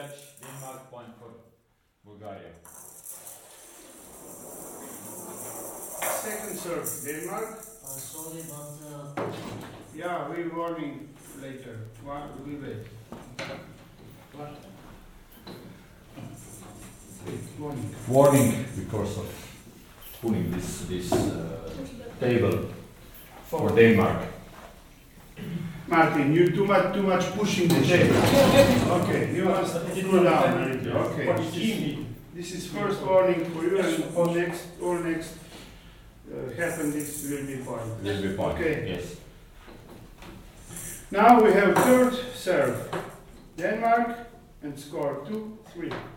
catch, Denmark, point for Bulgaria. Second serve, Denmark. Sorry, but Yeah, we're warning later. We wait. What? Warning. Warning because of pulling this table for Denmark. Martin, you too much pushing the table. Okay, you must cool down a little. Okay. This is first warning for you, and all next happen. This will be point. Will be point. Okay. Yes. Now we have third serve, Denmark, and score 2-3.